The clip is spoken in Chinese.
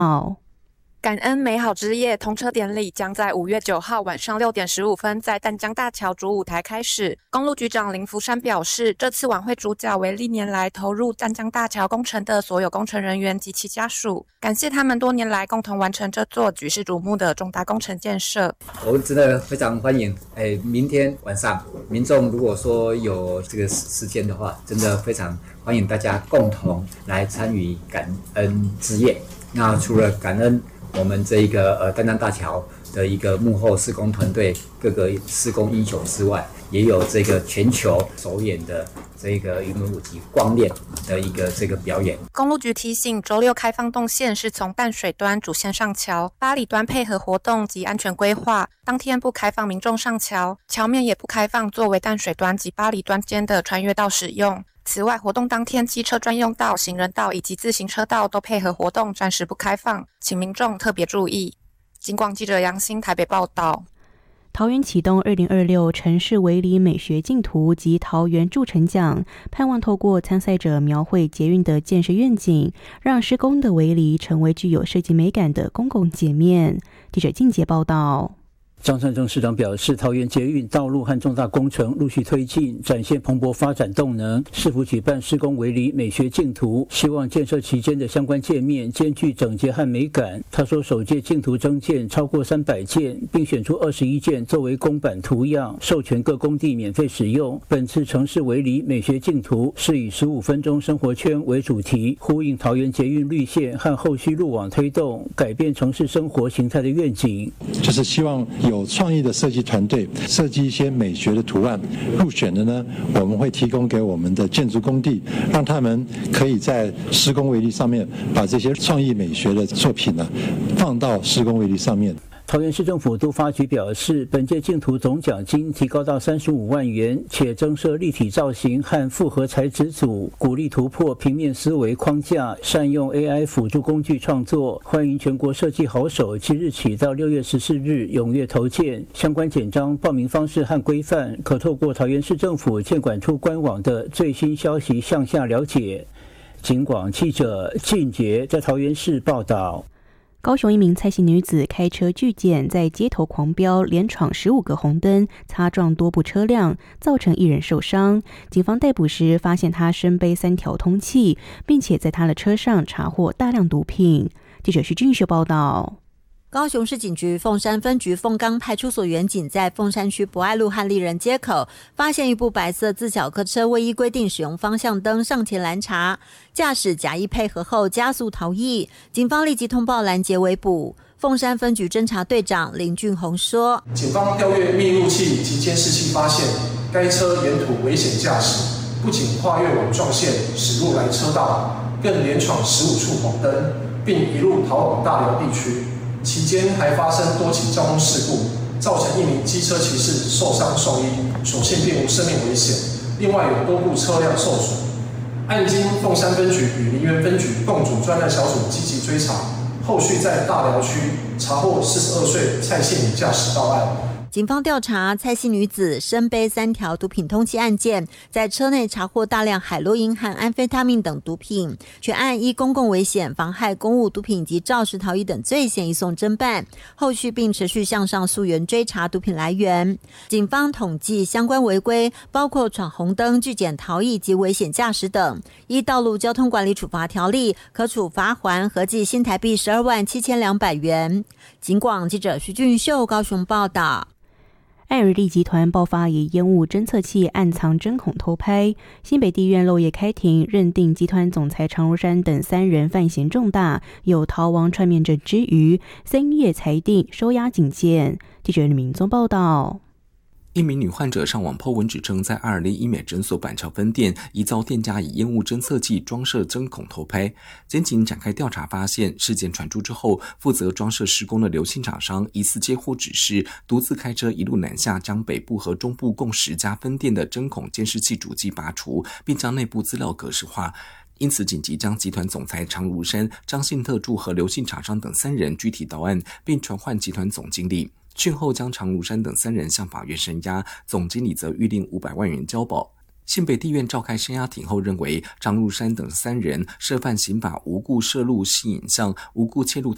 感恩美好之夜通车典礼将在5月9号晚上6点15分在淡江大桥主舞台开始。公路局长林福山表示，这次晚会主角为历年来投入淡江大桥工程的所有工程人员及其家属，感谢他们多年来共同完成这座举世瞩目的重大工程建设。 我真的非常欢迎，明天晚上民众如果说有这个时间的话，真的非常欢迎大家共同来参与感恩之夜。那除了感恩我们这一个淡江大桥的一个幕后施工团队各个施工英雄之外，也有这个全球首演的这个云门舞集光练的一个这个表演。 公路局提醒，周六开放动线是从淡水端主线上桥，八里端配合活动及安全规划，当天不开放民众上桥，桥面也不开放作为淡水端及八里端间的穿越道使用。此外，活动当天机车专用道、行人道以及自行车道都配合活动暂时不开放，请民众特别注意。警广记者杨欣台北报道。 桃园启动2026城市围篱美学竞图及桃园筑城奖，盼望透过参赛者描绘捷运的建设愿景，让施工的围篱成为具有设计美感的公共界面。记者静杰报道。 张善政市长表示，桃园捷运道路和重大工程陆续推进，展现蓬勃发展动能。市府举办施工围篱美学竞图，希望建设期间的相关界面兼具整洁和美感。他说，首届竞图征件超过300件，并选出21件作为公版图样，授权各工地免费使用。本次城市围篱美学竞图是以15分钟生活圈为主题，呼应桃园捷运绿线和后续路网推动改变城市生活形态的愿景， 就是希望有创意的设计团队设计一些美学的图案，入选的呢，我们会提供给我们的建筑工地，让他们可以在施工围篱上面把这些创意美学的作品呢放到施工围篱上面。 桃园市政府都发局表示，本届竞图总奖金提高到35万元，且增设立体造型和复合材质组，鼓励突破平面思维框架，善用 AI 辅助工具创作。欢迎全国设计好手即日起到6月14日踊跃投件，相关简章、报名方式和规范可透过桃园市政府建管处官网的最新消息向下了解。警广记者靳杰在桃园市报道。 高雄一名蔡姓女子开车拒检，在街头狂飙，连闯15个红灯，擦撞多部车辆，造成1人受伤。警方逮捕时发现她身背3条通缉，并且在她的车上查获大量毒品。记者徐俊秀报道。 高雄市警局凤山分局凤冈派出所员警在凤山区博爱路和丽人街口发现一部白色自小客车未依规定使用方向灯上前拦查，驾驶假意配合后加速逃逸，警方立即通报拦截围捕。凤山分局侦查队长林俊宏说， 警方调阅密录器及监视器发现，该车沿途危险驾驶，不仅跨越网状线驶入来车道，更连闯15处红灯，并一路逃往大寮地区。期间还发生多起交通事故，造成1名机车骑士受伤送医，所幸并无生命危险。另外有多部车辆受损。案经凤山分局与梨园分局共组专案小组积极追查，后续在大寮区查获42岁蔡姓女驾驶到案。 警方调查蔡姓女子身背3条毒品通缉案件，在车内查获大量海洛因和安非他命等毒品，全案依公共危险、妨害公务、毒品及肇事逃逸等罪嫌移送侦办，后续并持续向上溯源追查毒品来源。警方统计相关违规包括闯红灯、拒检逃逸及危险驾驶等，依道路交通管理处罚条例可处罚锾合计新台币12万7200元。警广记者徐俊秀高雄报道。 爱尔利集团爆发以烟雾侦测器暗藏针孔偷拍，新北地院漏夜开庭，认定集团总裁常如山等3人犯嫌重大，有逃亡串面证之余，3夜裁定收押警戒。记者吕明宗报道。 一名女患者上网 po 文指称，在爱尔利医美诊所板桥分店疑遭店家以烟雾侦测器装设针孔偷拍。检警展开调查，发现事件传出之后，负责装设施工的刘姓厂商疑似接获指示，独自开车一路南下，将北部和中部共10家分店的针孔监视器主机拔除，并将内部资料格式化。因此紧急将集团总裁常如山、张姓特助和刘姓厂商等3人拘提到案，并传唤集团总经理。讯后将常如山等3人向法院声押，总经理则预定500万元交保。新北地院召开声押庭后认为，常如山等3人涉犯刑法无故摄录性影像、无故窃录